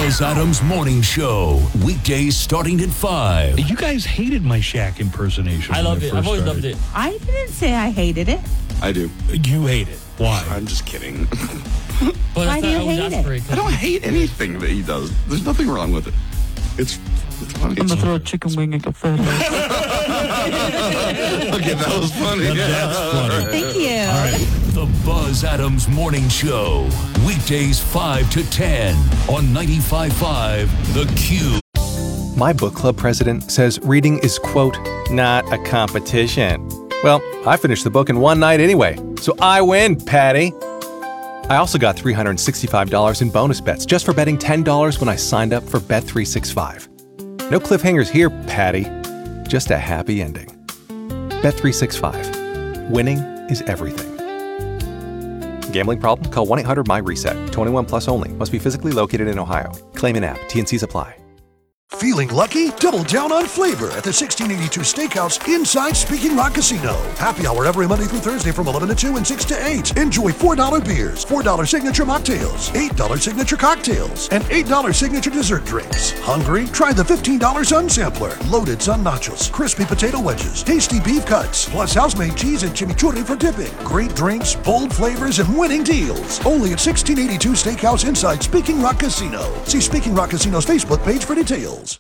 Buzz Adams Morning Show. Weekdays starting at 5. You guys hated my Shaq impersonation. I loved it. I've always loved it. I didn't say I hated it. I do. You hate it. Why? I'm just kidding. But Why do you hate it? I don't hate anything that he does. There's nothing wrong with it. It's funny. I'm gonna throw a chicken wing at the fed. Okay, that was funny. That's funny. Thank you. All right. The Buzz Adams Morning Show. Weekdays 5 to 10 on 95.5 The Q. My book club president says reading is, quote, not a competition. Well, I finished the book in one night anyway, so I win, Patty. I also got $365 in bonus bets just for betting $10 when I signed up for Bet365. No cliffhangers here, Patty. Just a happy ending. Bet365. Winning is everything. Gambling problem? Call 1-800-MY-RESET. 21 plus only. Must be physically located in Ohio. Claim in app. T&Cs apply. Feeling lucky? Double down on flavor at the 1682 Steakhouse inside Speaking Rock Casino. Happy hour every Monday through Thursday from 11 to 2 and 6 to 8. Enjoy $4 beers, $4 signature mocktails, $8 signature cocktails, and $8 signature dessert drinks. Hungry? Try the $15 Sun Sampler, loaded Sun Nachos, crispy potato wedges, tasty beef cuts, plus house-made cheese and chimichurri for dipping. Great drinks, bold flavors, and winning deals. Only at 1682 Steakhouse inside Speaking Rock Casino. See Speaking Rock Casino's Facebook page for details.